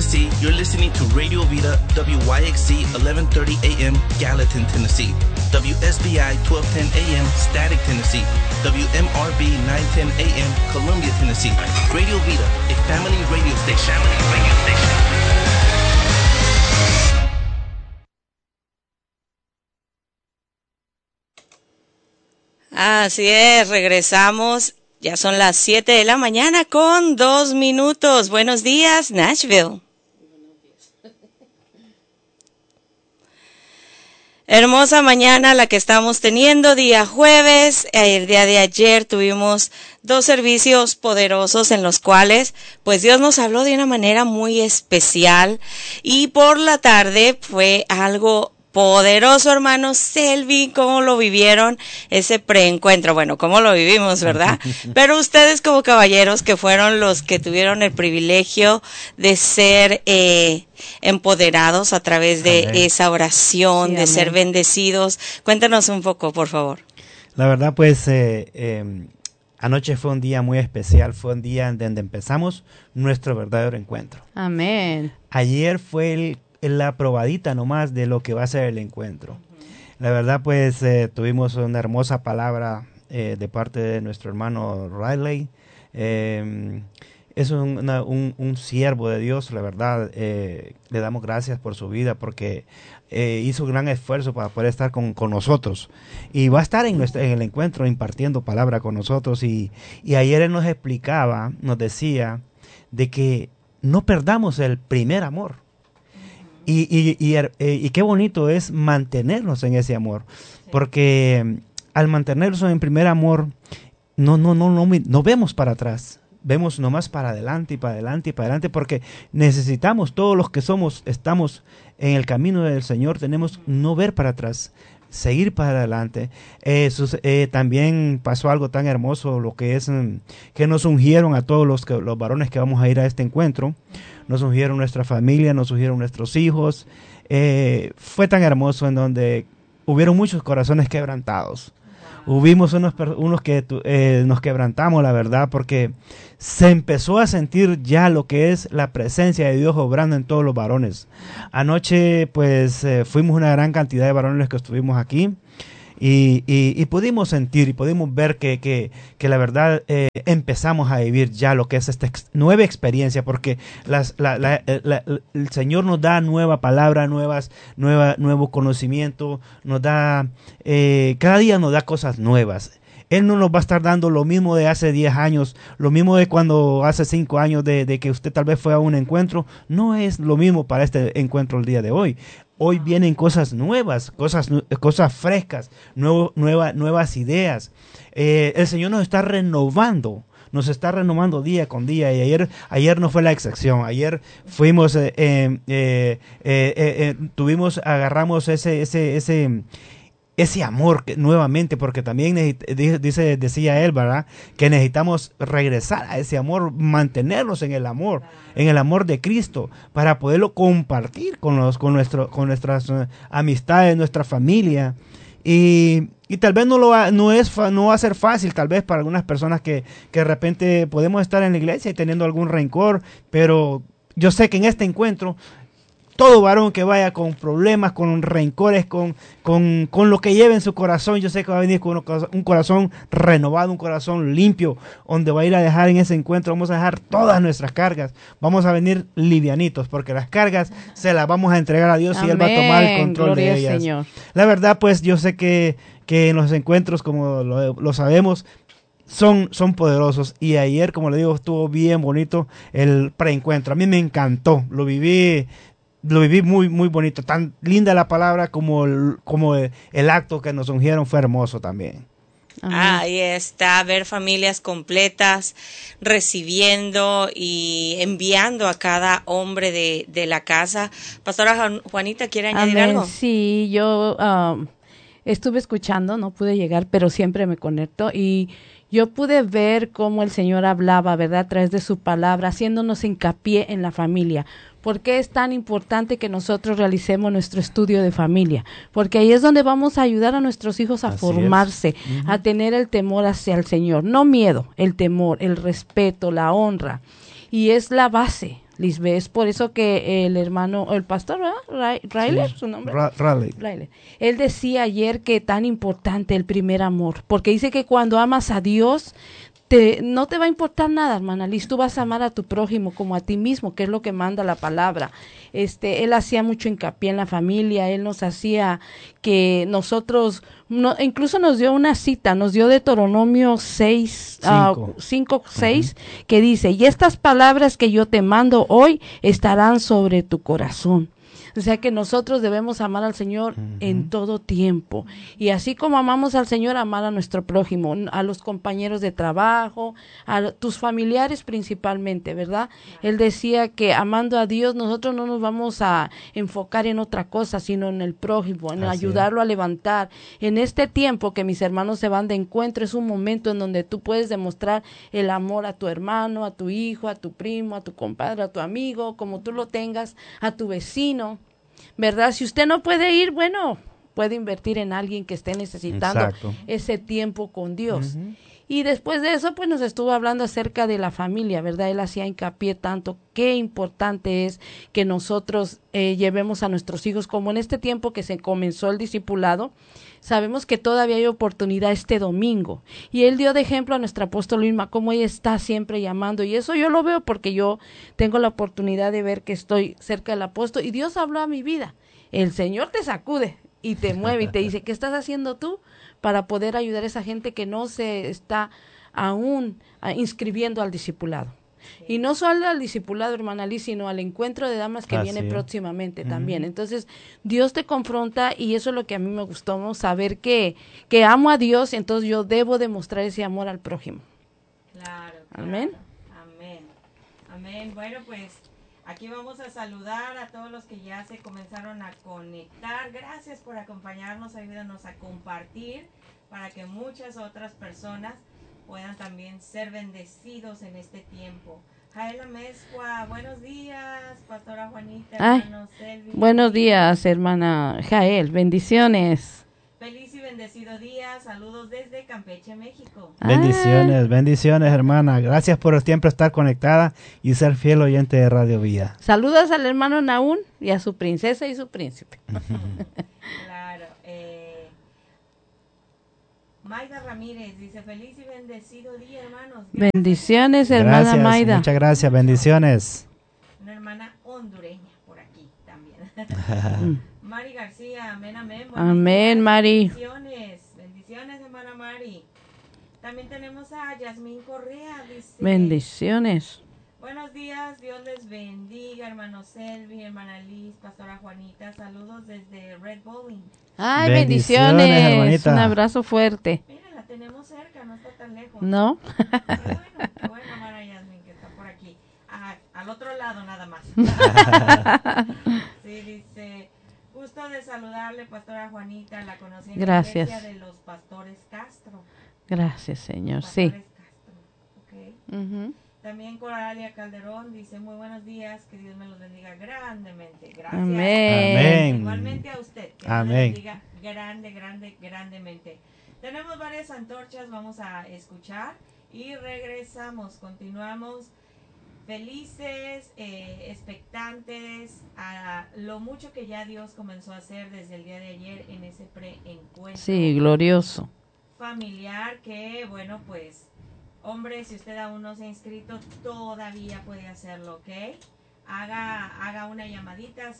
Tennessee, you're listening to Radio Vida WYXC 1130 AM, Gallatin, Tennessee. WSBI 1210 AM, Static, Tennessee. WMRB 910 AM, Columbia, Tennessee. Radio Vida, a family radio station. Así es, regresamos. Ya son las 7 de la mañana con 2 minutos. Buenos días, Nashville. Hermosa mañana la que estamos teniendo, día jueves. El día de ayer tuvimos 2 servicios poderosos en los cuales pues Dios nos habló de una manera muy especial. Y por la tarde fue algo poderoso, hermano Selvi. ¿Cómo lo vivieron ese preencuentro? Bueno, ¿cómo lo vivimos, verdad? Pero ustedes como caballeros que fueron los que tuvieron el privilegio de ser empoderados a través de amén. Esa oración, sí, de amén. Ser bendecidos. Cuéntanos un poco, por favor. La verdad, pues, anoche fue un día muy especial. Fue un día en donde empezamos nuestro verdadero encuentro. Amén. Ayer fue la probadita nomás de lo que va a ser el encuentro. La verdad, pues, tuvimos una hermosa palabra de parte de nuestro hermano Riley. Es un siervo de Dios, la verdad. Le damos gracias por su vida porque hizo un gran esfuerzo para poder estar con nosotros. Y va a estar en el encuentro impartiendo palabra con nosotros. Y ayer él nos explicaba, nos decía de que no perdamos el primer amor. Y qué bonito es mantenernos en ese amor, porque al mantenernos en primer amor no vemos para atrás, vemos nomás para adelante y para adelante y para adelante, porque necesitamos, todos los que estamos en el camino del Señor, tenemos no ver para atrás, seguir para adelante. También pasó algo tan hermoso, lo que es que nos ungieron a todos los varones que vamos a ir a este encuentro. Nos ungieron nuestra familia, nos ungieron nuestros hijos. Fue tan hermoso en donde hubieron muchos corazones quebrantados. Hubimos unos que nos quebrantamos, la verdad, porque se empezó a sentir ya lo que es la presencia de Dios obrando en todos los varones. Anoche, pues, fuimos una gran cantidad de varones que estuvimos aquí. Y pudimos sentir y pudimos ver que la verdad empezamos a vivir ya lo que es esta nueva experiencia, porque el Señor nos da nueva palabra, nuevo conocimiento, nos da, cada día nos da cosas nuevas. Él no nos va a estar dando lo mismo de hace 10 años, lo mismo de cuando hace 5 años de que usted tal vez fue a un encuentro. No es lo mismo para este encuentro el día de hoy. Hoy vienen cosas nuevas, cosas frescas, nuevas ideas. El Señor nos está renovando día con día, y ayer no fue la excepción. Ayer fuimos, agarramos ese amor nuevamente, porque también decía él, ¿verdad?, que necesitamos regresar a ese amor, mantenernos en el amor de Cristo, para poderlo compartir con nuestras amistades, nuestra familia. Y tal vez no va a ser fácil, tal vez para algunas personas que de repente podemos estar en la iglesia y teniendo algún rencor, pero yo sé que en este encuentro todo varón que vaya con problemas, con rencores, con lo que lleve en su corazón, yo sé que va a venir con un corazón renovado, un corazón limpio, donde va a ir a dejar en ese encuentro, vamos a dejar todas nuestras cargas, vamos a venir livianitos, porque las cargas se las vamos a entregar a Dios. Amén. Y Él va a tomar el control. Gloria de ellas. Señor. La verdad, pues yo sé que en los encuentros, como lo sabemos, son poderosos, y ayer, como le digo, estuvo bien bonito el preencuentro. A mí me encantó, lo viví muy, muy bonito. Tan linda la palabra como el acto que nos ungieron fue hermoso también. Ahí está, ver familias completas recibiendo y enviando a cada hombre de la casa. Pastora Juanita, ¿quiere añadir algo? Sí, yo estuve escuchando, no pude llegar, pero siempre me conecto, y yo pude ver cómo el Señor hablaba, ¿verdad?, a través de su palabra, haciéndonos hincapié en la familia. ¿Por qué es tan importante que nosotros realicemos nuestro estudio de familia? Porque ahí es donde vamos a ayudar a nuestros hijos a formarse, a tener el temor hacia el Señor. No miedo, el temor, el respeto, la honra. Y es la base Lisbeth. Es por eso que el hermano, el pastor, ¿verdad? Riley, Sí. su nombre. Riley. Él decía ayer que tan importante el primer amor, porque dice que cuando amas a Dios, no te va a importar nada, hermana Liz, tú vas a amar a tu prójimo como a ti mismo, que es lo que manda la palabra. Él hacía mucho hincapié en la familia, él nos hacía que nosotros, incluso nos dio una cita, nos dio Deuteronomio 5:6, que dice, y estas palabras que yo te mando hoy estarán sobre tu corazón. O sea que nosotros debemos amar al Señor en todo tiempo. Y así como amamos al Señor, amar a nuestro prójimo, a los compañeros de trabajo, a tus familiares principalmente, ¿verdad? Él decía que amando a Dios nosotros no nos vamos a enfocar en otra cosa, sino en el prójimo, en ayudarlo a levantar. En este tiempo que mis hermanos se van de encuentro, es un momento en donde tú puedes demostrar el amor a tu hermano, a tu hijo, a tu primo, a tu compadre, a tu amigo, como tú lo tengas, a tu vecino. ¿Verdad? Si usted no puede ir, bueno, puede invertir en alguien que esté necesitando ese tiempo con Dios. Y después de eso, pues nos estuvo hablando acerca de la familia, ¿verdad? Él hacía hincapié tanto, qué importante es que nosotros llevemos a nuestros hijos, como en este tiempo que se comenzó el discipulado, sabemos que todavía hay oportunidad este domingo. Y él dio de ejemplo a nuestra apóstol Irma, cómo ella está siempre llamando. Y eso yo lo veo porque yo tengo la oportunidad de ver que estoy cerca del apóstol. Y Dios habló a mi vida. El Señor te sacude y te mueve y te dice, ¿qué estás haciendo tú para poder ayudar a esa gente que no se está aún inscribiendo al discipulado? Y no solo al discipulado, hermana Liz, sino al encuentro de damas que viene próximamente también. Entonces, Dios te confronta y eso es lo que a mí me gustó, ¿no? Saber que amo a Dios, entonces yo debo demostrar ese amor al prójimo. Claro. Amén. Amén. Amén. Bueno, pues aquí vamos a saludar a todos los que ya se comenzaron a conectar. Gracias por acompañarnos, ayúdanos a compartir para que muchas otras personas puedan también ser bendecidos en este tiempo. Jaela Mezcua, buenos días, pastora Juanita, hermano Selvi. Buenos días, hermana Jael, bendiciones. Feliz y bendecido día, saludos desde Campeche, México. Bendiciones, hermana. Gracias por siempre estar conectada y ser fiel oyente de Radio Vida. Saludos al hermano Naún y a su princesa y su príncipe. Claro. Maida Ramírez dice, feliz y bendecido día, hermanos. Gracias. Bendiciones, hermana Maida. Muchas gracias, bendiciones. Una hermana hondureña por aquí también. Mari García, amén, amén. Amén, días, Mari. Bendiciones, hermana Mari. También tenemos a Yasmín Correa, dice. Bendiciones. Buenos días, Dios les bendiga, hermano Selvi, hermana Liz, pastora Juanita, saludos desde Red Bowling. Ay, bendiciones, hermanita. Un abrazo fuerte. Mira, la tenemos cerca, no está tan lejos. ¿No? Qué bueno, hermana Yasmín, que está por aquí. Al otro lado nada más. Sí, dice, gusto de saludarle, pastora Juanita, la conocí en la iglesia de los pastores Castro. Gracias, Señor, pastores sí. Castro. Okay. También Coralia Calderón dice, muy buenos días, que Dios me los bendiga grandemente. Gracias. Amén. Igualmente a usted, que Amén. Dios me bendiga grandemente. Tenemos varias antorchas, vamos a escuchar y regresamos, continuamos felices, expectantes a lo mucho que ya Dios comenzó a hacer desde el día de ayer en ese preencuentro. Sí, glorioso. Familiar que, bueno, pues, hombre, si usted aún no se ha inscrito, todavía puede hacerlo, ¿ok? Haga una llamadita,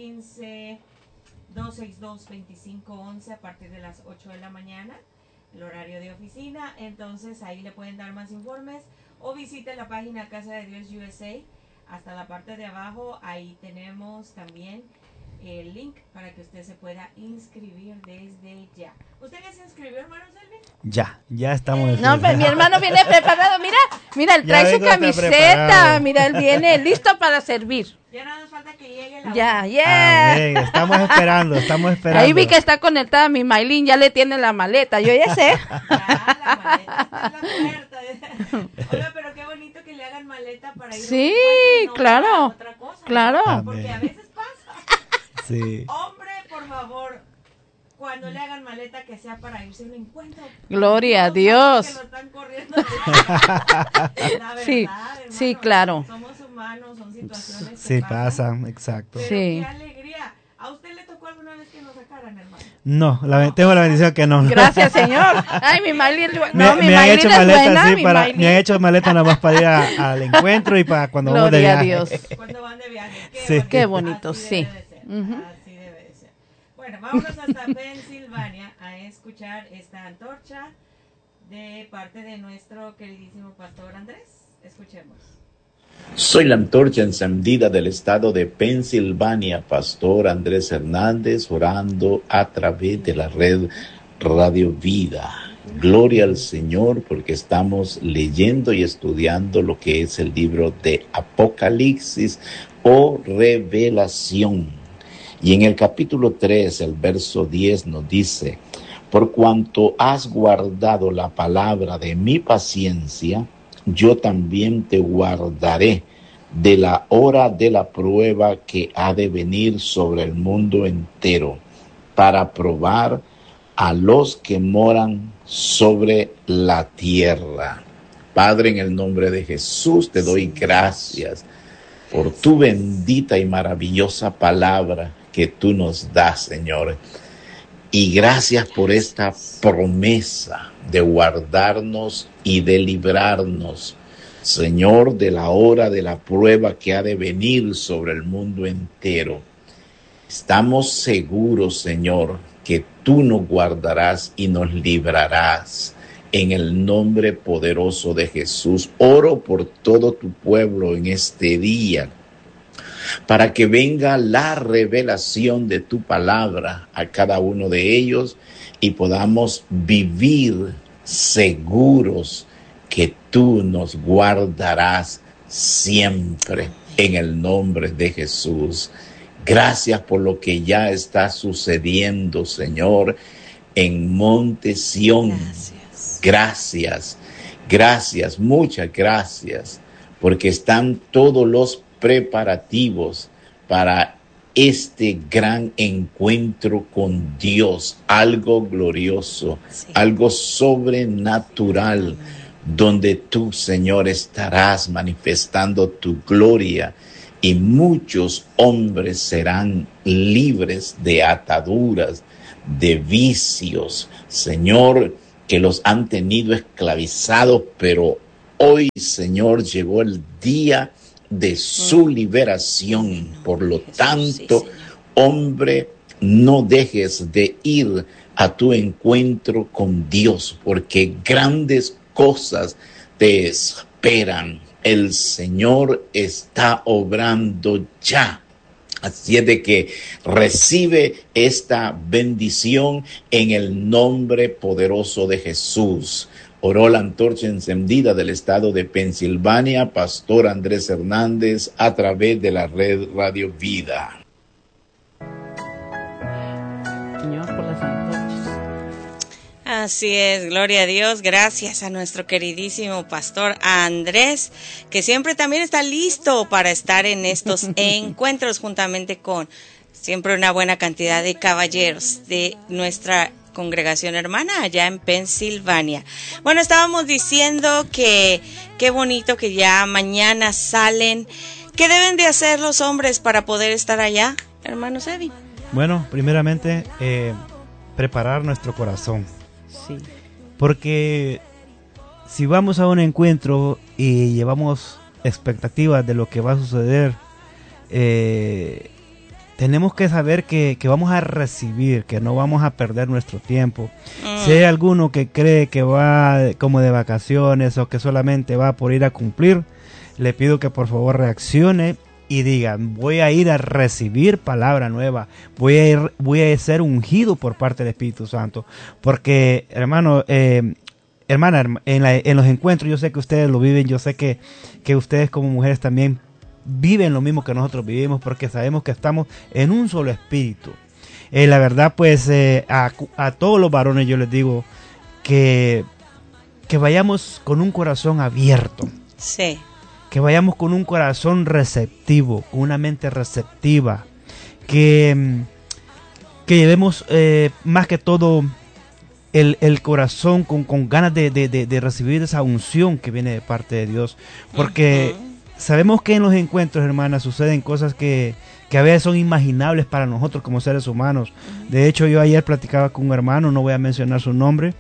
615-262-2511 a partir de las 8 de la mañana, el horario de oficina. Entonces, ahí le pueden dar más informes o visite la página Casa de Dios USA. Hasta la parte de abajo, ahí tenemos también el link para que usted se pueda inscribir desde ya. ¿Usted ya se inscribió, hermano Selvi? Ya estamos. No, pues mi hermano viene preparado, mira, él trae su camiseta, mira, él viene listo para servir. Ya nada más falta que llegue la Ya, Amén. Estamos esperando. Ahí vi que está conectada mi Maylin, ya le tiene la maleta, yo ya sé. Ya, la maleta está en la puerta. Oiga, pero qué bonito que le hagan maleta para ir sí, a un claro, para otra cosa, claro. ¿no? Porque a veces pasa. Sí. Hombre, por favor, cuando le hagan maleta que sea para irse a un encuentro. Gloria a Dios. Que lo están corriendo. La verdad, Sí, hermano, sí, claro. Somos humanos humanos, son situaciones Sí, que pasan, exacto. Pero Sí. qué alegría. ¿A usted le tocó alguna vez que nos sacaran, hermano? No, tengo la bendición que no. Gracias, Señor. Ay, mi Maylin. Me, No, mi me han Maylin hecho es maletas, buena, sí, mi me Maylin. han hecho maletas nada más para ir al encuentro y para cuando vamos de Gloria a viaje. Dios. Cuando van de viaje. Sí. Qué bonito, Así sí. debe de ser, Ujú. así debe de ser. Bueno, vámonos hasta Pensilvania a escuchar esta antorcha de parte de nuestro queridísimo pastor Andrés. Escuchemos. Soy la antorcha encendida del estado de Pensilvania, pastor Andrés Hernández, orando a través de la red Radio Vida. Gloria al Señor, porque estamos leyendo y estudiando lo que es el libro de Apocalipsis o Revelación. Y en el capítulo 3, el verso 10 nos dice: por cuanto has guardado la palabra de mi paciencia, yo también te guardaré de la hora de la prueba que ha de venir sobre el mundo entero, para probar a los que moran sobre la tierra. Padre, en el nombre de Jesús te doy gracias por tu bendita y maravillosa palabra que tú nos das, Señor. Y gracias por esta promesa de guardarnos y de librarnos, Señor, de la hora de la prueba que ha de venir sobre el mundo entero. Estamos seguros, Señor, que tú nos guardarás y nos librarás. En el nombre poderoso de Jesús, oro por todo tu pueblo en este día, para que venga la revelación de tu palabra a cada uno de ellos y podamos vivir seguros que tú nos guardarás siempre en el nombre de Jesús. Gracias por lo que ya está sucediendo, Señor, en Monte Sión. Gracias, muchas gracias, porque están todos los preparativos para este gran encuentro con Dios, algo glorioso, algo sobrenatural, donde tú, Señor, estarás manifestando tu gloria y muchos hombres serán libres de ataduras, de vicios, Señor, que los han tenido esclavizados, pero hoy, Señor, llegó el día de su liberación. Por lo tanto, hombre, no dejes de ir a tu encuentro con Dios, porque grandes cosas te esperan. El Señor está obrando ya. Así es de que recibe esta bendición en el nombre poderoso de Jesús. Oró la antorcha encendida del estado de Pensilvania, pastor Andrés Hernández, a través de la red Radio Vida. Señor, por las antorchas. Así es, gloria a Dios, gracias a nuestro queridísimo pastor Andrés, que siempre también está listo para estar en estos encuentros juntamente con siempre una buena cantidad de caballeros de nuestra congregación hermana allá en Pensilvania. Bueno, estábamos diciendo que qué bonito que ya mañana salen. ¿Qué deben de hacer los hombres para poder estar allá, hermano Sevi? Bueno, primeramente, preparar nuestro corazón. Sí. Porque si vamos a un encuentro y llevamos expectativas de lo que va a suceder, tenemos que saber que vamos a recibir, que no vamos a perder nuestro tiempo. Si hay alguno que cree que va como de vacaciones o que solamente va por ir a cumplir, le pido que por favor reaccione y diga: voy a ir a recibir palabra nueva, voy a ser ungido por parte del Espíritu Santo. Porque, hermano, hermana, en los encuentros, yo sé que ustedes lo viven, yo sé que ustedes como mujeres también viven lo mismo que nosotros vivimos, porque sabemos que estamos en un solo espíritu. La verdad, pues, a todos los varones yo les digo que vayamos con un corazón abierto. Sí. Que vayamos con un corazón receptivo, con una mente receptiva, que llevemos más que todo el corazón con ganas de recibir esa unción que viene de parte de Dios, porque sabemos que en los encuentros, hermanas, suceden cosas que a veces son inimaginables para nosotros como seres humanos. De hecho, yo ayer platicaba con un hermano, no voy a mencionar su nombre.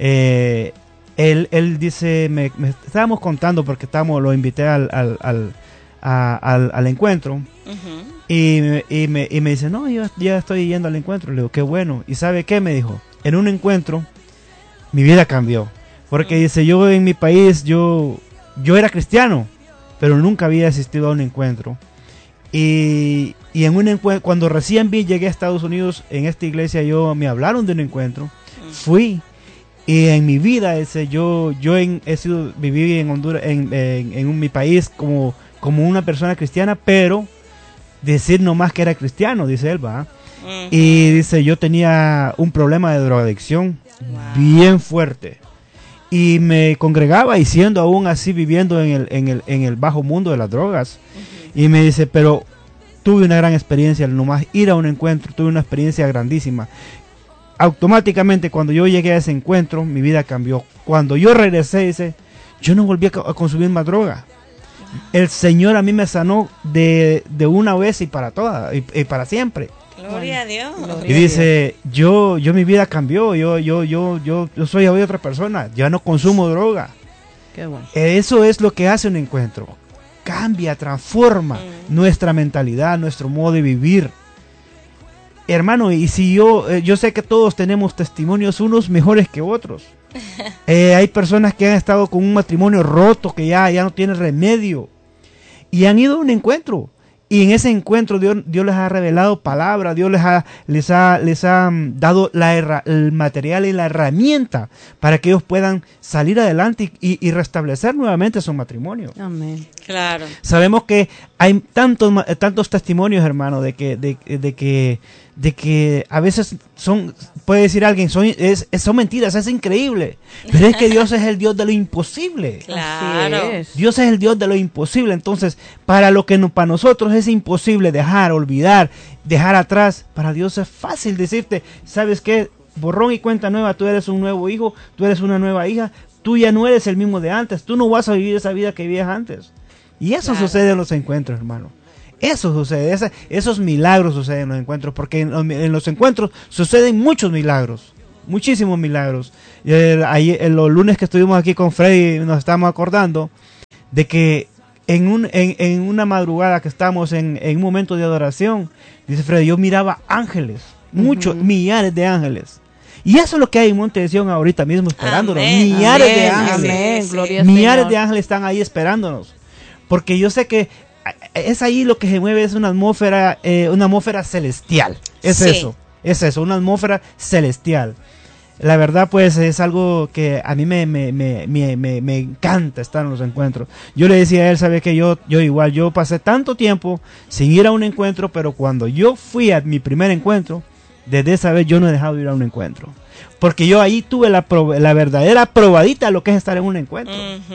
Él dice, me estábamos contando porque lo invité al encuentro. Y me dice, no, yo ya estoy yendo al encuentro. Le digo, qué bueno. ¿Y sabe qué? Me dijo, en un encuentro mi vida cambió. Porque dice, yo en mi país, yo era cristiano, pero nunca había asistido a un encuentro. Y en un encuentro, cuando recién llegué a Estados Unidos, en esta iglesia me hablaron de un encuentro. Fui. Y en mi vida, viví en Honduras, en mi país como una persona cristiana, pero decir nomás que era cristiano, dice él, ¿va? Y dice, yo tenía un problema de drogadicción bien fuerte. Y me congregaba y siendo aún así viviendo en el bajo mundo de las drogas. Y me dice, pero tuve una gran experiencia, nomás ir a un encuentro, tuve una experiencia grandísima. Automáticamente cuando yo llegué a ese encuentro, mi vida cambió. Cuando yo regresé, dice, yo no volví a consumir más droga. El Señor a mí me sanó de una vez y para todas, y para siempre. Gloria a Dios. Y dice, yo mi vida cambió, yo soy hoy otra persona, ya no consumo droga. Qué bueno. Eso es lo que hace un encuentro. Cambia, transforma nuestra mentalidad, nuestro modo de vivir. Hermano, y si yo sé que todos tenemos testimonios, unos mejores que otros. Hay personas que han estado con un matrimonio roto, que ya no tiene remedio, y han ido a un encuentro. Y en ese encuentro Dios les ha revelado palabras, Dios les ha dado el material y la herramienta para que ellos puedan salir adelante y restablecer nuevamente su matrimonio. Amén. Claro. Sabemos que hay tantos testimonios, hermano, de que a veces puede decir alguien, son mentiras, es increíble. Pero es que Dios es el Dios de lo imposible. Claro. Dios es el Dios de lo imposible. Entonces, para nosotros es imposible olvidar, dejar atrás, para Dios es fácil decirte, ¿sabes qué? Borrón y cuenta nueva, tú eres un nuevo hijo, tú eres una nueva hija, tú ya no eres el mismo de antes, tú no vas a vivir esa vida que vivías antes. Y eso sucede en los encuentros, hermano. Eso sucede, esos milagros suceden en los encuentros, porque en los encuentros suceden muchos milagros, muchísimos milagros. Los lunes que estuvimos aquí con Freddy nos estamos acordando de que en una madrugada que estamos en un momento de adoración, dice Freddy, yo miraba ángeles, muchos, millares de ángeles. Y eso es lo que hay en Monte de Sion ahorita mismo esperándonos. Millares de ángeles. Amén. Gloria al Millares Señor. de ángeles están ahí esperándonos. Porque yo sé que es ahí lo que se mueve, es una atmósfera celestial. Es eso, una atmósfera celestial. La verdad, pues, es algo que a mí me encanta estar en los encuentros. Yo le decía a él, ¿sabe que yo pasé tanto tiempo sin ir a un encuentro, pero cuando yo fui a mi primer encuentro, desde esa vez yo no he dejado de ir a un encuentro. Porque yo ahí tuve la verdadera probadita de lo que es estar en un encuentro.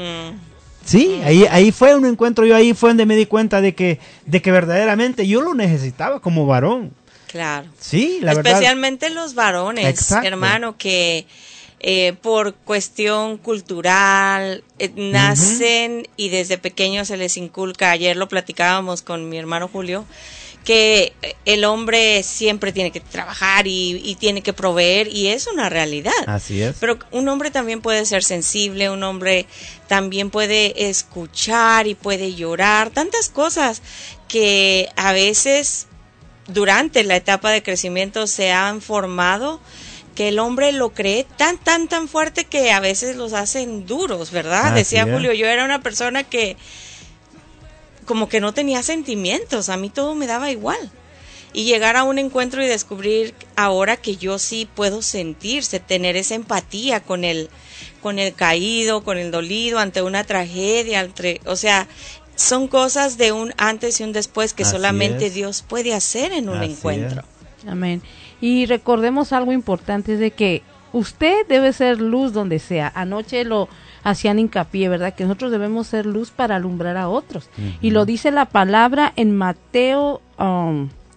Sí, ahí fue un encuentro, ahí fue donde me di cuenta de que verdaderamente yo lo necesitaba como varón. Claro. Sí, la verdad. Especialmente los varones, Exacto. hermano, que por cuestión cultural nacen y desde pequeños se les inculca. Ayer lo platicábamos con mi hermano Julio, que el hombre siempre tiene que trabajar y tiene que proveer, y es una realidad. Así es. Pero un hombre también puede ser sensible, un hombre también puede escuchar y puede llorar, tantas cosas que a veces durante la etapa de crecimiento se han formado, que el hombre lo cree tan fuerte que a veces los hacen duros, ¿verdad? Así Decía es. Julio, yo era una persona que como que no tenía sentimientos, a mí todo me daba igual. Y llegar a un encuentro y descubrir ahora que yo sí puedo sentirse, tener esa empatía con el caído, con el dolido, ante una tragedia, o sea, son cosas de un antes y un después que Así solamente es. Dios puede hacer en un Así encuentro. Amén. Y recordemos algo importante, es de que usted debe ser luz donde sea. Anoche lo hacían hincapié, ¿verdad? Que nosotros debemos ser luz para alumbrar a otros. Y lo dice la palabra en Mateo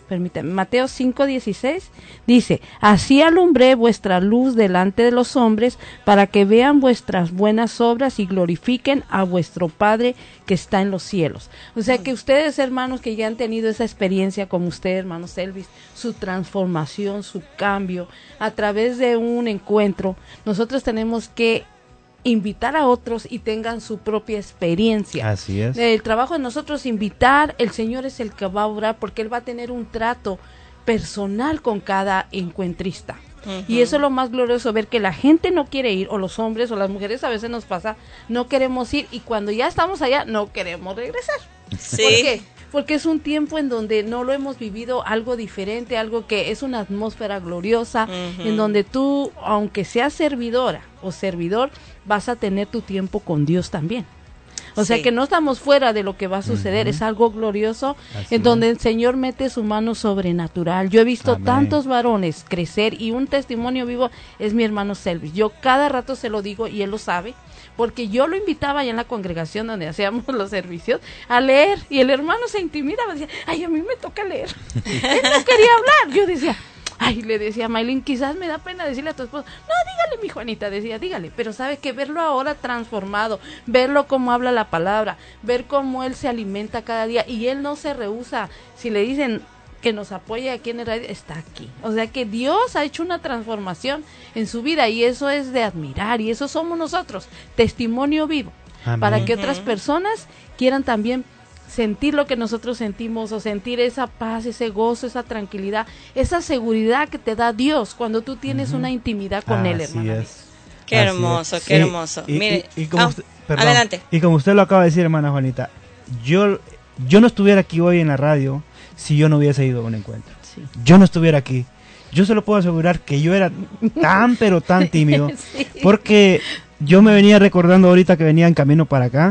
permítame, Mateo 5:16 dice, así alumbré vuestra luz delante de los hombres para que vean vuestras buenas obras y glorifiquen a vuestro Padre que está en los cielos. O sea que ustedes, hermanos, que ya han tenido esa experiencia como usted, hermano Selvis, su transformación, su cambio, a través de un encuentro, nosotros tenemos que invitar a otros y tengan su propia experiencia. Así es. El trabajo de nosotros invitar, el Señor es el que va a orar porque Él va a tener un trato personal con cada encuentrista. Y eso es lo más glorioso, ver que la gente no quiere ir, o los hombres o las mujeres, a veces nos pasa, no queremos ir y cuando ya estamos allá no queremos regresar. Sí. ¿Por qué? Porque es un tiempo en donde no lo hemos vivido, algo diferente, algo que es una atmósfera gloriosa, en donde tú, aunque seas servidora o servidor, vas a tener tu tiempo con Dios también. O sea que no estamos fuera de lo que va a suceder, es algo glorioso en donde el Señor mete su mano sobrenatural. Yo he visto tantos varones crecer y un testimonio vivo es mi hermano Selvis. Yo cada rato se lo digo y él lo sabe, porque yo lo invitaba allá en la congregación donde hacíamos los servicios a leer y el hermano se intimidaba, decía, ay, a mí me toca leer. Él no quería hablar. Yo decía, ay, le decía a Maylin, quizás me da pena decirle a tu esposo, no, dígale, mi Juanita, decía, dígale, pero sabe que verlo ahora transformado, verlo cómo habla la palabra, ver cómo él se alimenta cada día y él no se rehúsa, si le dicen que nos apoye aquí en el radio, está aquí. O sea que Dios ha hecho una transformación en su vida y eso es de admirar y eso somos nosotros, testimonio vivo, para que otras personas quieran también sentir lo que nosotros sentimos o sentir esa paz, ese gozo, esa tranquilidad, esa seguridad que te da Dios cuando tú tienes una intimidad con Él, hermano. Qué hermoso, qué hermoso. Mire, adelante. Y como usted lo acaba de decir, hermana Juanita, yo no estuviera aquí hoy en la radio si yo no hubiese ido a un encuentro. Sí. Yo no estuviera aquí. Yo se lo puedo asegurar que yo era tan, pero tan tímido, porque yo me venía recordando ahorita que venía en camino para acá,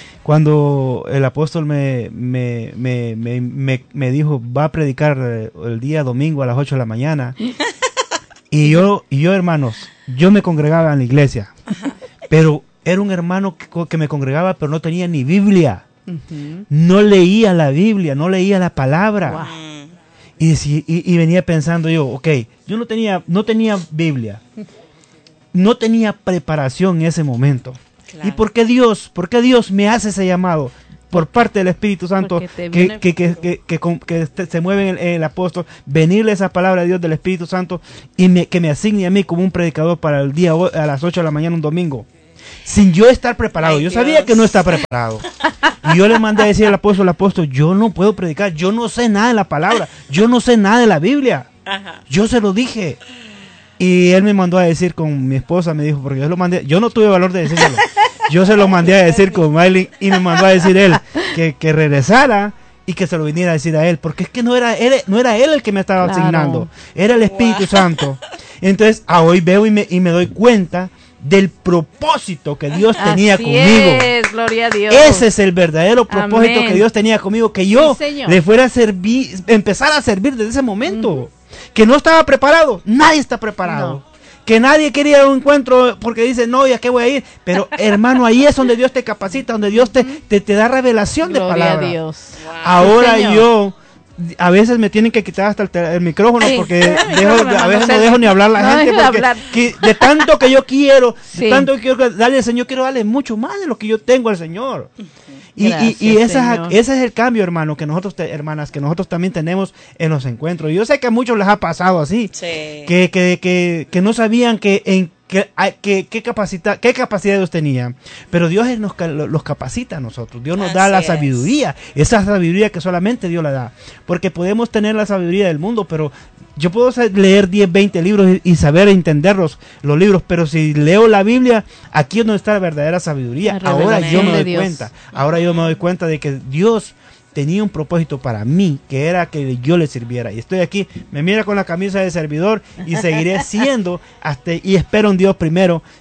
cuando el apóstol me dijo, va a predicar el día domingo a las 8 de la mañana. Y yo, hermanos, yo me congregaba en la iglesia, pero era un hermano que me congregaba, pero no tenía ni Biblia. No leía la Biblia, no leía la palabra. Wow. Y venía pensando yo, ok, yo no tenía Biblia, no tenía preparación en ese momento. Claro. ¿Y por qué Dios me hace ese llamado? Por parte del Espíritu Santo que se mueve en el apóstol, venirle esa palabra de Dios del Espíritu Santo y que me asigne a mí como un predicador para el día a las 8 de la mañana un domingo, sin yo estar preparado. Yo sabía que no estaba preparado. Y yo le mandé a decir al apóstol, yo no puedo predicar, yo no sé nada de la palabra, yo no sé nada de la Biblia. Yo se lo dije. Y él me mandó a decir con mi esposa, me dijo, porque yo no tuve valor de decírselo. Yo se lo mandé a decir con Miley y me mandó a decir él que regresara y que se lo viniera a decir a él, porque es que no era él el que me estaba asignando, era el Espíritu Santo. Entonces, hoy veo y me doy cuenta del propósito que Dios tenía conmigo. Gloria a Dios. Ese es el verdadero propósito que Dios tenía conmigo, que yo le fuera a servir, empezar a servir desde ese momento. Que no estaba preparado, nadie está preparado. No. Que nadie quería un encuentro porque dice, no, ¿y a qué voy a ir? Pero hermano, ahí es donde Dios te capacita, donde Dios te da revelación de palabra. Gloria a Dios. Wow. Ahora yo, a veces me tienen que quitar hasta el micrófono porque a veces no dejo ni hablar a la gente porque de tanto que yo quiero, de tanto que quiero darle al Señor, quiero darle mucho más de lo que yo tengo al Señor. Gracias, y ese es el cambio, hermano, que nosotros, hermanas, que nosotros también tenemos en los encuentros. Yo sé que a muchos les ha pasado así, que no sabían qué capacidad Dios tenía, pero Dios los capacita a nosotros. Dios nos da la sabiduría, esa sabiduría que solamente Dios la da, porque podemos tener la sabiduría del mundo, pero yo puedo leer 10, 20 libros y saber entender los libros, pero si leo la Biblia, aquí es donde está la verdadera sabiduría. Ahora yo me doy cuenta de que Dios tenía un propósito para mí, que era que yo le sirviera. Y estoy aquí, me mira con la camisa de servidor y seguiré siendo y espero en Dios primero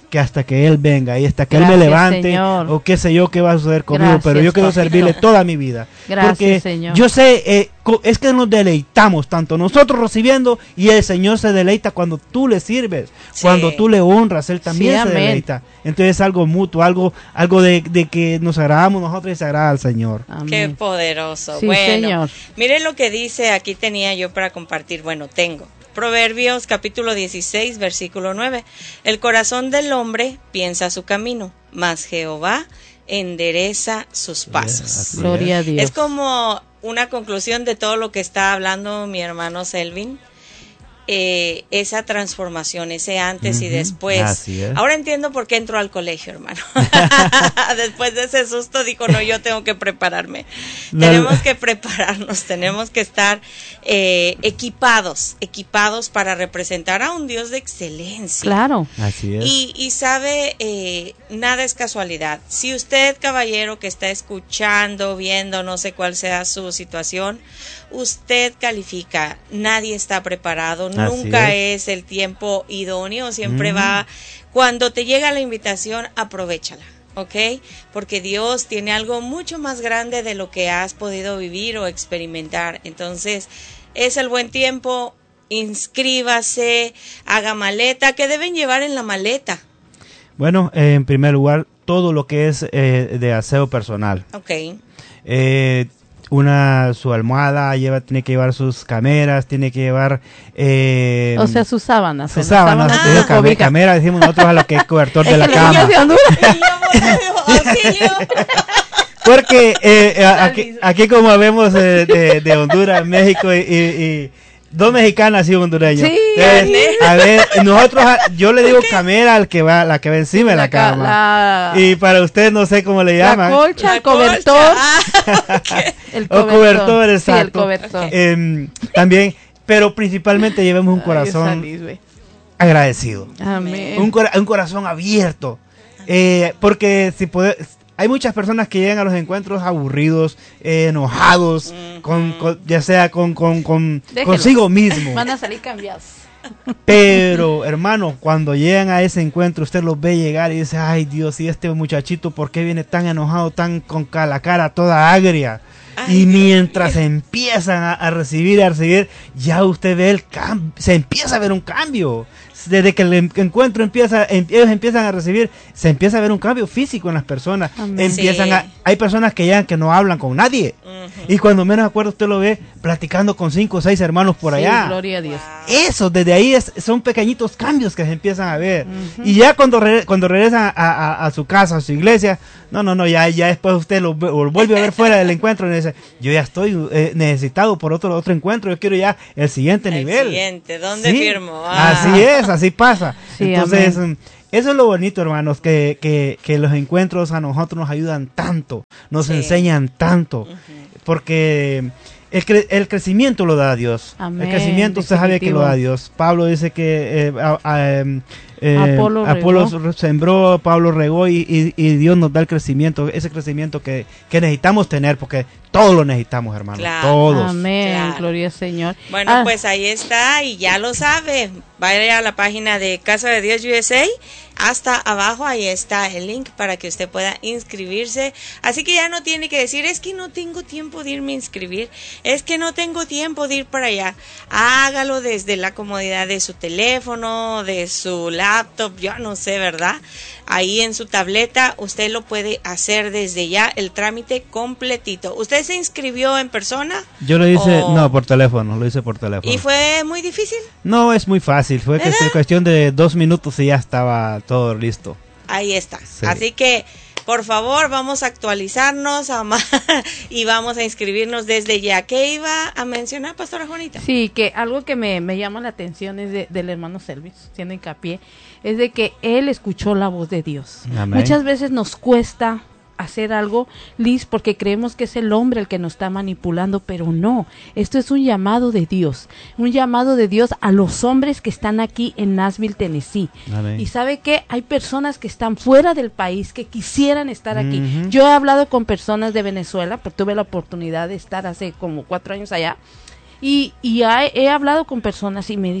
que hasta que Él venga y hasta que Gracias, Él me levante, Señor. o qué sé yo qué va a suceder conmigo, Gracias, pero yo quiero papito. servirle toda mi vida. Gracias, porque Señor. yo sé, es que nos deleitamos tanto nosotros recibiendo, y el Señor se deleita cuando tú le sirves, Sí. cuando tú le honras, Él también Sí, se amén. deleita. Entonces es algo mutuo, algo de que nos agradamos nosotros y se agrada al Señor. Amén. Qué poderoso. Sí, bueno, Señor. miren lo que dice, aquí tenía yo para compartir, bueno, tengo. Proverbios capítulo 16, versículo 9. El corazón del hombre piensa su camino, mas Jehová endereza sus pasos. así Gloria a Dios. Es como una conclusión de todo lo que está hablando mi hermano Selvin. Esa transformación, ese antes y Ujú, después. así es. Ahora entiendo por qué entró al colegio, hermano. Después de ese susto dijo, no, yo tengo que prepararme. No, Tenemos que prepararnos, tenemos que estar equipados para representar a un Dios de excelencia. Claro. Así es. Y sabe, nada es casualidad. Si usted, caballero, que está escuchando, viendo, no sé cuál sea su situación, usted califica. Nadie está preparado. Así Nunca es el tiempo idóneo. Siempre va. Cuando te llega la invitación, aprovéchala. ¿Ok? Porque Dios tiene algo mucho más grande de lo que has podido vivir o experimentar. Entonces, es el buen tiempo. Inscríbase, haga maleta. ¿Qué deben llevar en la maleta? Bueno, en primer lugar, todo lo que es de aseo personal. Ok. Su almohada, tiene que llevar sus cameras, tiene que llevar O sea, sus sábanas. sus las sábanas, de cobija. camera, decimos nosotros a lo que es cobertor de Es la que los niños de cama. Honduras- Auxilio. Porque aquí como vemos de Honduras, México y dos mexicanas y un hondureño. Sí, A ver, yo le digo camera al que va, la que va encima de la cama. Y para usted no sé cómo le llaman. La colcha, el La colcha. cobertor. El O cobertor, exacto. Sí, el cobertor. También, pero principalmente llevemos un corazón Ay, salís, güey. agradecido. Amén. Un corazón abierto. Porque hay muchas personas que llegan a los encuentros aburridos, enojados, ya sea Déjelos. consigo mismo. Van a salir cambiados. Pero, hermano, cuando llegan a ese encuentro, usted los ve llegar y dice, ay Dios, y este muchachito, ¿por qué viene tan enojado, tan con la cara toda agria? Ay, Y mientras empiezan a recibir, ya usted ve se empieza a ver un cambio. Desde que el encuentro ellos empiezan a recibir, se empieza a ver un cambio físico en las personas. Amén. Sí. Hay personas que llegan que no hablan con nadie. Y cuando menos acuerdo usted lo ve platicando con 5 o 6 hermanos por Sí, allá. gloria a Dios. Eso, desde ahí son pequeñitos cambios que se empiezan a ver. Y ya cuando regresan a su casa, a su iglesia, ya después usted lo vuelve a ver fuera del encuentro y dice, yo ya estoy necesitado por otro encuentro, yo quiero ya el siguiente nivel. El siguiente, ¿dónde Sí, firmo? Así es, así pasa. Sí, Entonces, amén. eso es lo bonito, hermanos, que los encuentros a nosotros nos ayudan tanto, nos Sí. enseñan tanto, porque el crecimiento lo da Dios. Amén, El crecimiento se sabe que lo da Dios. Pablo dice que Apolo sembró, Pablo regó y Dios nos da el crecimiento, ese crecimiento que necesitamos tener, porque todos lo necesitamos, hermanos. Claro. Todos. Amén, Claro. gloria al Señor. Bueno, pues ahí está y ya lo sabe. Vaya a la página de Casa de Dios USA. Hasta abajo ahí está el link para que usted pueda inscribirse. Así que ya no tiene que decir, es que no tengo tiempo de irme a inscribir. Es que no tengo tiempo de ir para allá. Hágalo desde la comodidad de su teléfono, de su laptop, yo no sé, ¿verdad? Ahí en su tableta usted lo puede hacer desde ya, el trámite completito. ¿Usted se inscribió en persona? Yo lo hice, ¿O- no, por teléfono, lo hice por teléfono. ¿Y fue muy difícil? No, es muy fácil, fue que es cuestión de 2 minutos y ya estaba todo listo. Ahí está. Sí. Así que, por favor, vamos a actualizarnos y vamos a inscribirnos desde ya. ¿Qué iba a mencionar, Pastora Juanita? Sí, que algo que me llama la atención es del hermano Selvis, siendo hincapié, es de que él escuchó la voz de Dios. Amén. Muchas veces nos cuesta hacer algo, Liz, porque creemos que es el hombre el que nos está manipulando, pero no, esto es un llamado de Dios a los hombres que están aquí en Nashville, Tennessee. Amén. Y sabe que hay personas que están fuera del país que quisieran estar aquí. Ujú. Yo he hablado con personas de Venezuela, porque tuve la oportunidad de estar hace como 4 años allá, y he hablado con personas y me dicen,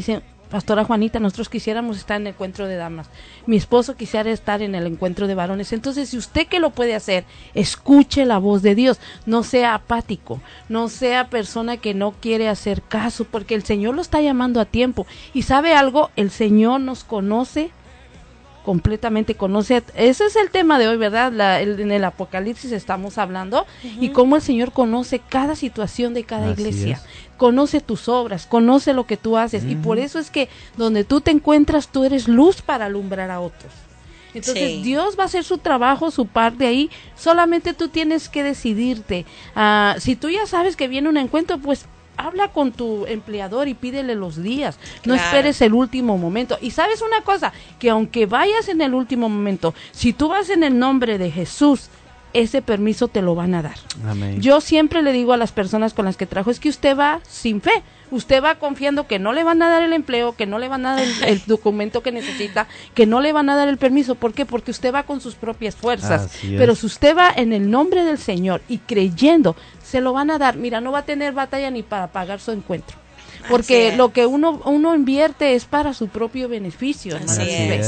Pastora Juanita, nosotros quisiéramos estar en el encuentro de damas, mi esposo quisiera estar en el encuentro de varones. Entonces, si usted que lo puede hacer, escuche la voz de Dios, no sea apático, no sea persona que no quiere hacer caso, porque el Señor lo está llamando a tiempo. Y ¿sabe algo? El Señor nos conoce completamente, conoce, ese es el tema de hoy, ¿verdad? En el Apocalipsis estamos hablando, y cómo el Señor conoce cada situación de cada iglesia, conoce tus obras, conoce lo que tú haces, y por eso es que donde tú te encuentras, tú eres luz para alumbrar a otros. Entonces Dios va a hacer su trabajo, su parte ahí, solamente tú tienes que decidirte. Si tú ya sabes que viene un encuentro, pues habla con tu empleador y pídele los días, no esperes el último momento. Y sabes una cosa, que aunque vayas en el último momento, si tú vas en el nombre de Jesús, ese permiso te lo van a dar. Amén. Yo siempre le digo a las personas con las que trabajo, es que usted va sin fe, usted va confiando que no le van a dar el empleo, que no le van a dar el documento que necesita, que no le van a dar el permiso. ¿Por qué? Porque usted va con sus propias fuerzas. Pero si usted va en el nombre del Señor y creyendo, se lo van a dar. Mira, no va a tener batalla ni para pagar su encuentro, porque lo que uno invierte es para su propio beneficio, hermano.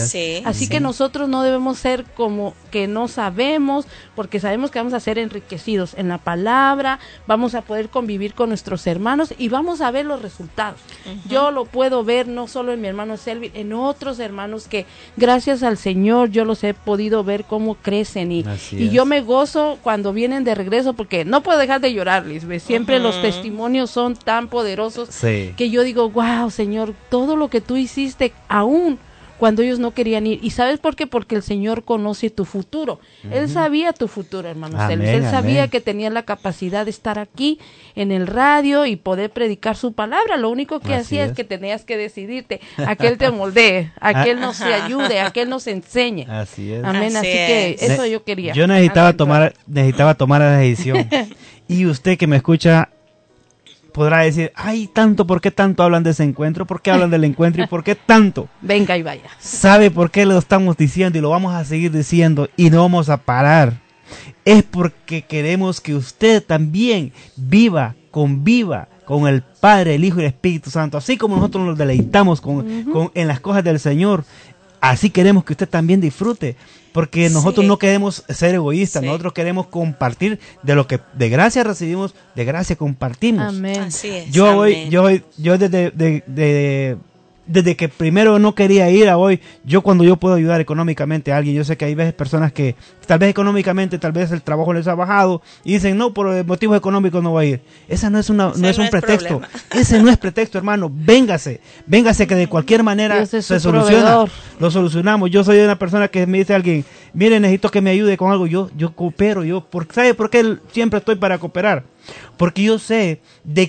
Así que nosotros no debemos ser como que no sabemos, porque sabemos que vamos a ser enriquecidos en la palabra, vamos a poder convivir con nuestros hermanos y vamos a ver los resultados. Yo lo puedo ver no solo en mi hermano Selvin, en otros hermanos que gracias al Señor yo los he podido ver cómo crecen, y yo me gozo cuando vienen de regreso, porque no puedo dejar de llorar, Lisbeth. Siempre los testimonios son tan poderosos que yo digo, wow, Señor, todo lo que tú hiciste aún cuando ellos no querían ir. ¿Y sabes por qué? Porque el Señor conoce tu futuro. Él sabía tu futuro, hermano Selvin. Él sabía que tenías la capacidad de estar aquí en el radio y poder predicar su palabra. Lo único que hacía es que tenías que decidirte a que Él te moldee, a que Él nos ayude, a que Él nos enseñe. Así es. Amén. Así que eso yo quería. Yo necesitaba tomar la decisión. Y usted que me escucha podrá decir, ay, tanto, ¿por qué tanto hablan de ese encuentro? ¿Por qué hablan del encuentro? ¿Y por qué tanto? Venga y vaya. ¿Sabe por qué lo estamos diciendo y lo vamos a seguir diciendo y no vamos a parar? Es porque queremos que usted también conviva con el Padre, el Hijo y el Espíritu Santo. Así como nosotros nos deleitamos en las cosas del Señor, así queremos que usted también disfrute. Porque nosotros no queremos ser egoístas, nosotros queremos compartir de lo que de gracia recibimos, de gracia compartimos. Amén. Así es. Yo desde que primero no quería ir a hoy, cuando yo puedo ayudar económicamente a alguien, yo sé que hay veces personas que tal vez económicamente, tal vez el trabajo les ha bajado y dicen, no, por motivos económicos no voy a ir. Esa no es un pretexto. Ese no es pretexto, hermano. Véngase que de cualquier manera se soluciona. Lo solucionamos. Yo soy una persona que me dice alguien, mire, necesito que me ayude con algo. Yo coopero. ¿Sabe por qué siempre estoy para cooperar? Porque yo sé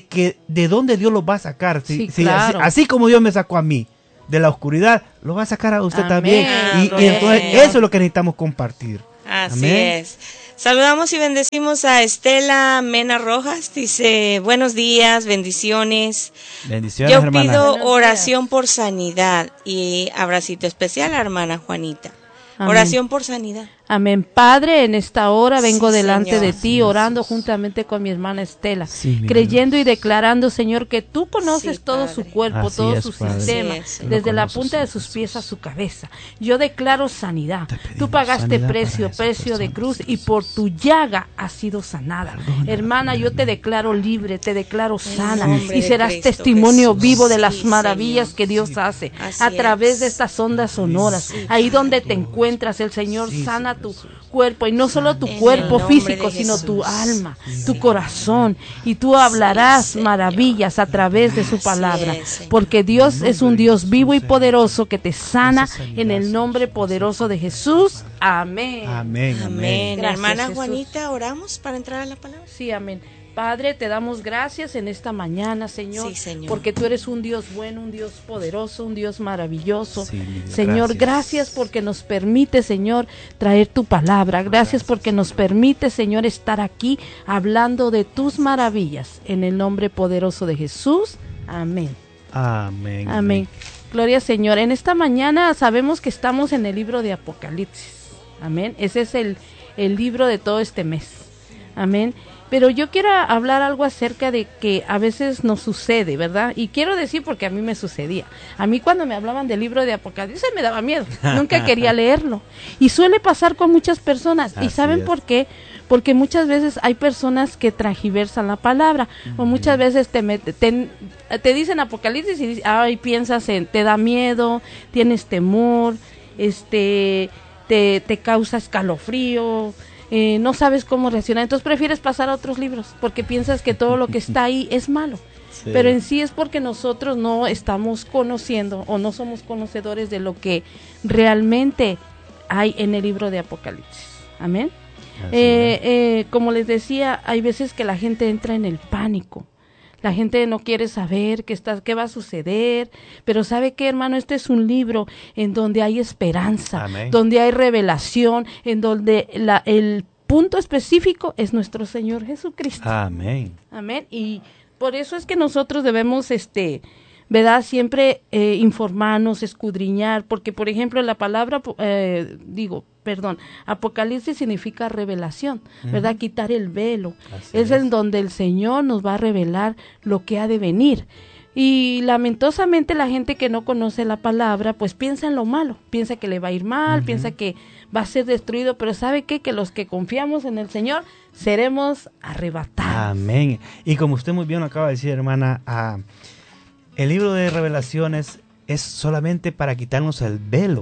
de dónde Dios los va a sacar. Claro. Así como Dios me sacó a mí de la oscuridad, lo va a sacar a usted también. Y entonces eso es lo que necesitamos compartir. Así es. Saludamos y bendecimos a Estela Mena Rojas. Dice, buenos días, bendiciones. Bendiciones, yo hermana. pido oración por sanidad y abracito especial a hermana Juanita. Amén. Oración por sanidad. Amén. Padre, en esta hora vengo delante Señor. de ti, orando juntamente con mi hermana Estela, creyendo y declarando, Señor, que tú conoces todo su cuerpo, Así todo es, su Padre. sistema, desde la punta de sus pies a su cabeza. Yo declaro sanidad. Tú pagaste precio de cruz, y por tu llaga has sido sanada. Hermana, yo te declaro libre, te declaro sana, y serás Cristo testimonio Jesús. vivo de las Sí, maravillas Señor. que Dios hace Así a través es. de estas ondas sonoras. Ahí donde te encuentras, el Señor sana tu cuerpo, y no solo tu En cuerpo el nombre físico, de sino Jesús. tu alma, tu corazón, y tú hablarás Señor. maravillas a través de su Así palabra, es, Señor. porque Dios es un Dios vivo y poderoso que te sana en el nombre poderoso de Jesús. Amén. Amén. Amén. Gracias, Hermana Jesús. Juanita, oramos para entrar a la palabra. Sí, amén. Padre, te damos gracias en esta mañana, Señor, Sí, Señor. porque tú eres un Dios bueno, un Dios poderoso, un Dios maravilloso. Sí, Señor, gracias porque nos permite, Señor, traer tu palabra. Gracias porque nos permite, Señor, estar aquí hablando de tus maravillas. En el nombre poderoso de Jesús. Amén. Amén. Amén. Gloria, Señor. En esta mañana sabemos que estamos en el libro de Apocalipsis. Amén. Ese es el libro de todo este mes. Amén. Pero yo quiero hablar algo acerca de que a veces nos sucede, ¿verdad? Y quiero decir porque a mí me sucedía. A mí cuando me hablaban del libro de Apocalipsis me daba miedo. Nunca quería leerlo. Y suele pasar con muchas personas. ¿Y saben por qué? Porque muchas veces hay personas que transgiversan la palabra. O muchas veces te dicen Apocalipsis y piensas te da miedo, tienes temor, te causa escalofrío. No sabes cómo reaccionar, entonces prefieres pasar a otros libros porque piensas que todo lo que está ahí es malo, sí. Pero en sí es porque nosotros no estamos conociendo o no somos conocedores de lo que realmente hay en el libro de Apocalipsis. Amén. Como les decía, hay veces que la gente entra en el pánico. La gente no quiere saber qué va a suceder, pero ¿sabe qué, hermano? Este es un libro en donde hay esperanza, amén, donde hay revelación, en donde el punto específico es nuestro Señor Jesucristo. Amén. Amén. Y por eso es que nosotros debemos, ¿verdad? Siempre informarnos, escudriñar, porque, por ejemplo, la palabra, Apocalipsis significa revelación, ¿verdad? Quitar el velo. Es en donde el Señor nos va a revelar lo que ha de venir. Y lamentosamente la gente que no conoce la palabra, pues piensa en lo malo, piensa que le va a ir mal, piensa que va a ser destruido, pero ¿sabe qué? Que los que confiamos en el Señor seremos arrebatados. Amén. Y como usted muy bien lo acaba de decir, hermana, el libro de Revelaciones es solamente para quitarnos el velo.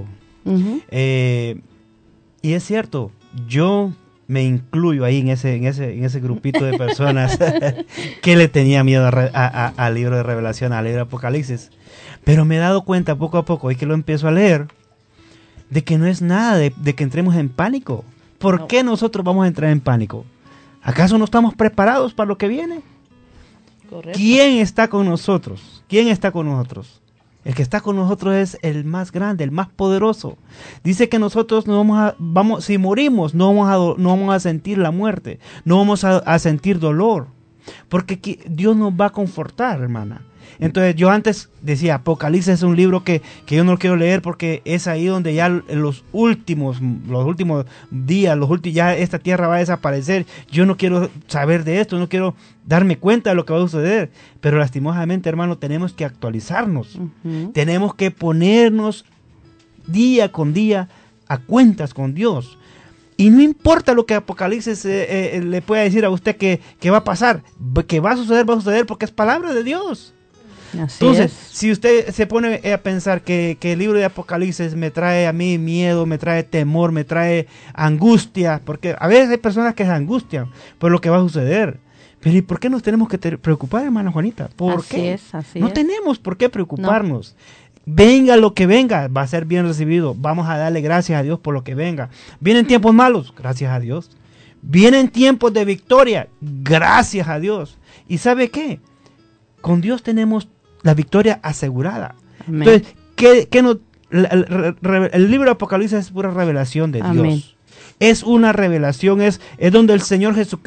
Y es cierto, yo me incluyo ahí en ese grupito de personas que le tenía miedo al libro de Revelación, al libro de Apocalipsis. Pero me he dado cuenta poco a poco, y que lo empiezo a leer, de que no es nada de que entremos en pánico. ¿Por qué nosotros vamos a entrar en pánico? ¿Acaso no estamos preparados para lo que viene? Correcto. ¿Quién está con nosotros? ¿Quién está con nosotros? El que está con nosotros es el más grande, el más poderoso. Dice que nosotros si morimos, no vamos a sentir la muerte, no vamos a sentir dolor, porque Dios nos va a confortar, hermana. Entonces yo antes decía, Apocalipsis es un libro que yo no quiero leer porque es ahí donde ya los últimos días, ya esta tierra va a desaparecer. Yo no quiero saber de esto, no quiero darme cuenta de lo que va a suceder. Pero lastimosamente, hermano, tenemos que actualizarnos. Tenemos que ponernos día con día a cuentas con Dios. Y no importa lo que Apocalipsis le pueda decir a usted que va a pasar, que va a suceder porque es palabra de Dios. Entonces, si usted se pone a pensar que el libro de Apocalipsis me trae a mí miedo, me trae temor, me trae angustia, porque a veces hay personas que se angustian por lo que va a suceder. Pero ¿y por qué nos tenemos que preocupar, hermana Juanita? ¿Por qué? No tenemos por qué preocuparnos. No. Venga lo que venga, va a ser bien recibido. Vamos a darle gracias a Dios por lo que venga. ¿Vienen tiempos malos? Gracias a Dios. ¿Vienen tiempos de victoria? Gracias a Dios. ¿Y sabe qué? Con Dios tenemos la victoria asegurada. Amén. Entonces, el libro de Apocalipsis es pura revelación de Dios. Amén. Es una revelación, es donde el Señor Jesucristo